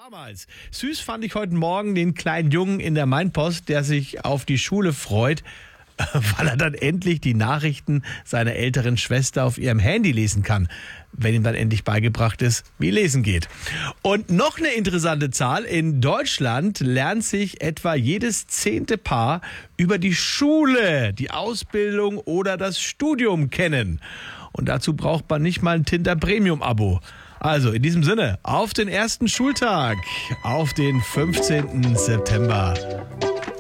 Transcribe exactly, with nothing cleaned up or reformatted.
Damals. Süß fand ich heute Morgen den kleinen Jungen in der Mainpost, der sich auf die Schule freut, weil er dann endlich die Nachrichten seiner älteren Schwester auf ihrem Handy lesen kann, wenn ihm dann endlich beigebracht ist, wie lesen geht. Und noch eine interessante Zahl: In Deutschland lernt sich etwa jedes zehnte Paar über die Schule, die Ausbildung oder das Studium kennen. Und dazu braucht man nicht mal ein Tinder Premium-Abo. Also in diesem Sinne, auf den ersten Schultag, auf den fünfzehnten September.